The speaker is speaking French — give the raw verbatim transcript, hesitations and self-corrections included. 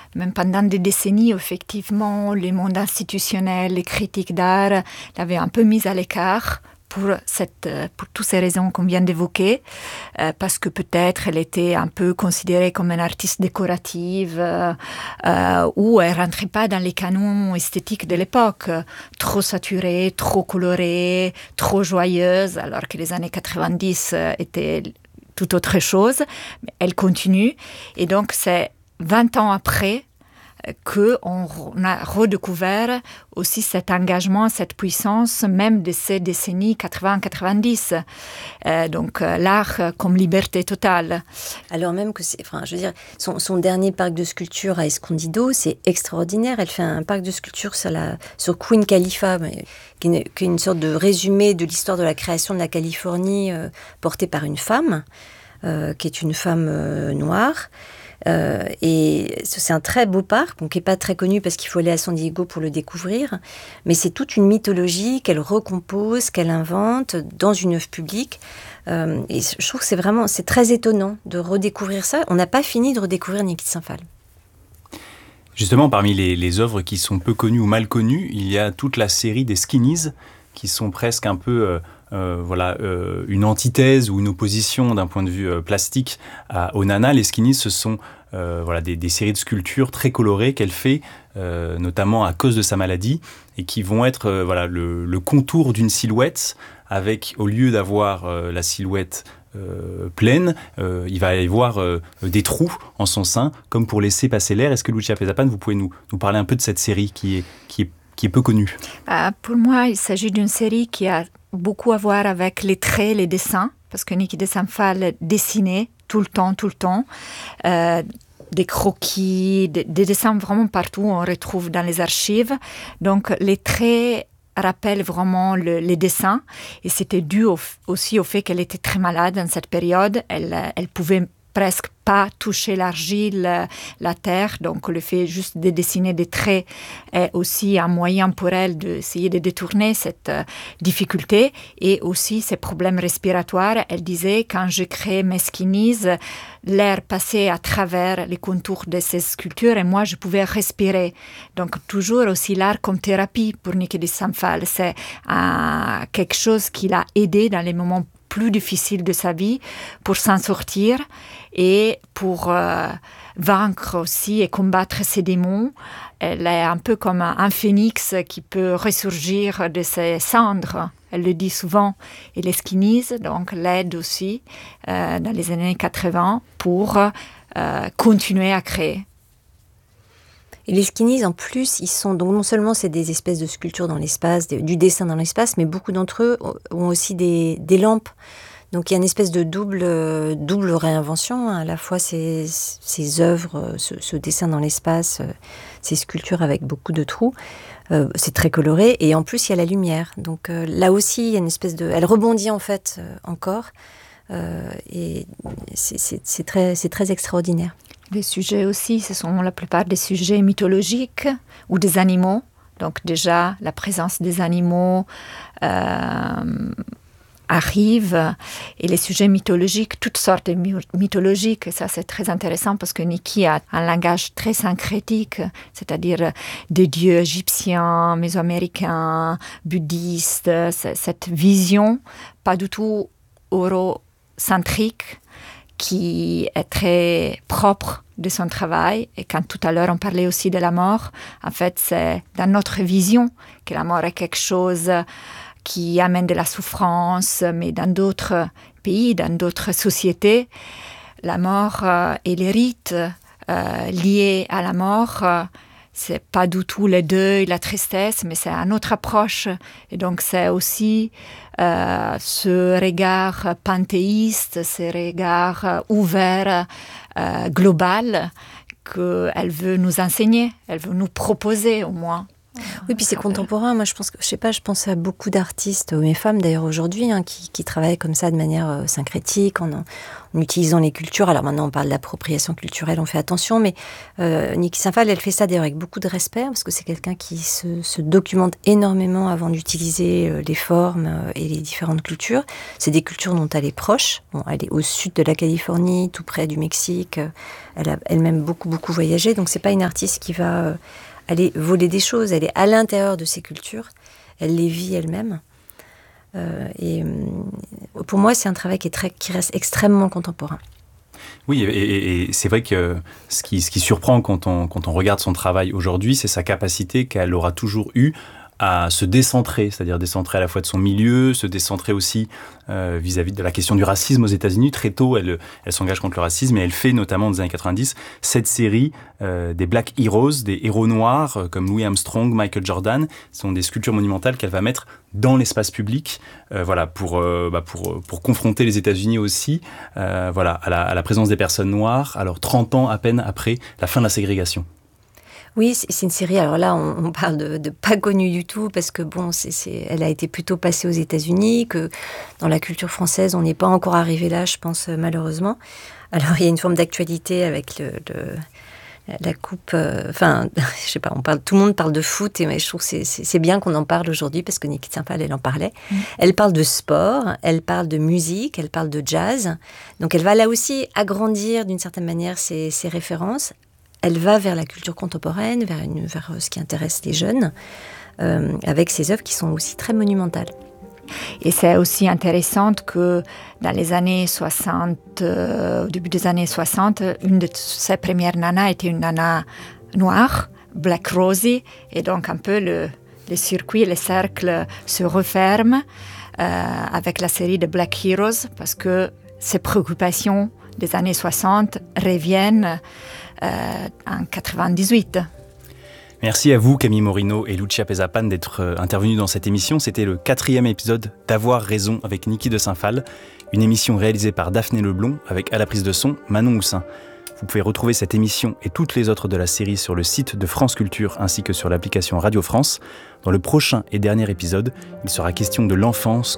même pendant des décennies, effectivement, le monde institutionnel, les critiques d'art l'avaient un peu mise à l'écart pour, cette, pour toutes ces raisons qu'on vient d'évoquer, euh, parce que peut-être elle était un peu considérée comme une artiste décorative euh, euh, ou elle ne rentrait pas dans les canons esthétiques de l'époque, trop saturée, trop colorée, trop joyeuse, alors que les années quatre-vingt-dix euh, étaient tout autre chose. Mais elle continue et donc c'est vingt ans après qu'on a redécouvert aussi cet engagement, cette puissance, même de ces décennies quatre-vingts quatre-vingt-dix. Euh, donc euh, l'art comme liberté totale. Alors même que c'est, enfin, je veux dire, son, son dernier parc de sculpture à Escondido, c'est extraordinaire. Elle fait un parc de sculpture sur, la, sur Queen Khalifa, mais, qui, est une, qui est une sorte de résumé de l'histoire de la création de la Californie euh, portée par une femme, euh, qui est une femme euh, noire. Euh, et c'est un très beau parc, bon, qui n'est pas très connu parce qu'il faut aller à San Diego pour le découvrir, mais c'est toute une mythologie qu'elle recompose, qu'elle invente dans une œuvre publique. Euh, et je trouve que c'est vraiment, c'est très étonnant de redécouvrir ça. On n'a pas fini de redécouvrir Niki de Saint-Phalle. Justement, parmi les, les œuvres qui sont peu connues ou mal connues, il y a toute la série des Skinnies, qui sont presque un peu... Euh, Euh, voilà, euh, une antithèse ou une opposition d'un point de vue euh, plastique à, aux nanas. Les Skinnies, ce sont euh, voilà, des, des séries de sculptures très colorées qu'elle fait, euh, notamment à cause de sa maladie, et qui vont être euh, voilà, le, le contour d'une silhouette, avec, au lieu d'avoir euh, la silhouette euh, pleine, euh, il va y avoir euh, des trous en son sein, comme pour laisser passer l'air. Est-ce que Lucia Pesapan, vous pouvez nous, nous parler un peu de cette série qui est, qui est, qui est peu connue? euh, Pour moi, il s'agit d'une série qui a beaucoup à voir avec les traits, les dessins, parce que Niki de Saint-Phalle dessinait tout le temps, tout le temps, euh, des croquis, des, des dessins vraiment partout, on retrouve dans les archives. Donc les traits rappellent vraiment le, les dessins, et c'était dû au, aussi au fait qu'elle était très malade dans cette période. Elle, elle pouvait presque pas toucher l'argile, la terre, donc le fait juste de dessiner des traits est aussi un moyen pour elle d'essayer de détourner cette euh, difficulté, et aussi ses problèmes respiratoires. Elle disait, quand je crée mes skinnies, l'air passait à travers les contours de ces sculptures et moi je pouvais respirer. Donc toujours aussi l'art comme thérapie pour Niki de Saint-Phalle, c'est euh, quelque chose qui l'a aidé dans les moments plus difficile de sa vie pour s'en sortir et pour euh, vaincre aussi et combattre ses démons. Elle est un peu comme un, un phénix qui peut ressurgir de ses cendres. Elle le dit souvent. Et les Skinnies, donc, l'aident aussi euh, dans les années quatre-vingts pour euh, continuer à créer. Et les Skinnies, en plus, ils sont donc non seulement c'est des espèces de sculptures dans l'espace, du dessin dans l'espace, mais beaucoup d'entre eux ont aussi des, des lampes. Donc il y a une espèce de double, euh, double réinvention, hein, à la fois ces, ces œuvres, ce, ce dessin dans l'espace, euh, ces sculptures avec beaucoup de trous. Euh, c'est très coloré et en plus il y a la lumière. Donc euh, là aussi, il y a une espèce de... Elle rebondit en fait euh, encore euh, et c'est, c'est, c'est, très, c'est très extraordinaire. Les sujets aussi, ce sont la plupart des sujets mythologiques ou des animaux. Donc déjà, la présence des animaux euh, arrive. Et les sujets mythologiques, toutes sortes de my- mythologiques, et ça c'est très intéressant parce que Niki a un langage très syncrétique, c'est-à-dire des dieux égyptiens, mésoaméricains, bouddhistes, cette vision pas du tout eurocentrique, qui est très propre de son travail. Et quand tout à l'heure on parlait aussi de la mort, en fait c'est dans notre vision que la mort est quelque chose qui amène de la souffrance, mais dans d'autres pays, dans d'autres sociétés, la mort euh, et les rites euh, liés à la mort, euh, c'est pas du tout le deuil, la tristesse, mais c'est une autre approche. Et donc c'est aussi euh, ce regard panthéiste, ce regard ouvert, euh, global, qu'elle veut nous enseigner, elle veut nous proposer au moins. Oui, puis c'est contemporain. Moi, je pense que, je sais pas, je pense à beaucoup d'artistes, hommes et femmes d'ailleurs aujourd'hui, hein, qui, qui travaillent comme ça de manière euh, syncrétique, en, en utilisant les cultures. Alors maintenant, on parle d'appropriation culturelle, on fait attention, mais euh, Niki Saint-Phalle, elle fait ça d'ailleurs avec beaucoup de respect, parce que c'est quelqu'un qui se, se documente énormément avant d'utiliser euh, les formes euh, et les différentes cultures. C'est des cultures dont elle est proche. Bon, elle est au sud de la Californie, tout près du Mexique. Elle a elle-même beaucoup, beaucoup voyagé, donc c'est pas une artiste qui va euh, aller voler des choses. Elle est à l'intérieur de ces cultures. Elle les vit elle-même. Euh, et euh, pour moi, c'est un travail qui, est très, qui reste extrêmement contemporain. Oui, et, et, et c'est vrai que ce qui, ce qui surprend quand on, quand on regarde son travail aujourd'hui, c'est sa capacité qu'elle aura toujours eue à se décentrer, c'est-à-dire décentrer à la fois de son milieu, se décentrer aussi euh, vis-à-vis de la question du racisme aux États-Unis. Très tôt, elle, elle s'engage contre le racisme et elle fait notamment dans les années quatre-vingt-dix cette série euh, des Black Heroes, des héros noirs euh, comme Louis Armstrong, Michael Jordan. Ce sont des sculptures monumentales qu'elle va mettre dans l'espace public, euh, voilà, pour, euh, bah pour, pour confronter les États-Unis aussi euh, voilà, à, la, à la présence des personnes noires, alors trente ans à peine après la fin de la ségrégation. Oui, c'est une série, alors là, on, on parle de, de pas connue du tout, parce que bon, c'est, c'est, elle a été plutôt passée aux États-Unis, que dans la culture française, on n'est pas encore arrivé là, je pense, malheureusement. Alors, il y a une forme d'actualité avec le, le, la coupe, enfin, euh, je sais pas, on parle, tout le monde parle de foot, et je trouve que c'est, c'est, c'est bien qu'on en parle aujourd'hui, parce que Niki Saint-Phalle, elle en parlait. Mmh. Elle parle de sport, elle parle de musique, elle parle de jazz, donc elle va là aussi agrandir, d'une certaine manière, ses, ses références. Elle va vers la culture contemporaine, vers, une, vers ce qui intéresse les jeunes, euh, avec ses œuvres qui sont aussi très monumentales. Et c'est aussi intéressant que dans les années soixante, euh, au début des années soixante, une de ses premières nanas était une nana noire, Black Rosie, et donc un peu le, le circuit, le cercle se referme euh, avec la série de Black Heroes, parce que ces préoccupations des années soixante reviennent Euh, en quatre-vingt-dix-huit. Merci à vous, Camille Morino et Lucia Pesapan, d'être euh, intervenus dans cette émission. C'était le quatrième épisode d'Avoir raison avec Niki de Saint-Phalle, une émission réalisée par Daphné Leblond avec à la prise de son Manon Houssin. Vous pouvez retrouver cette émission et toutes les autres de la série sur le site de France Culture ainsi que sur l'application Radio France. Dans le prochain et dernier épisode, il sera question de l'enfance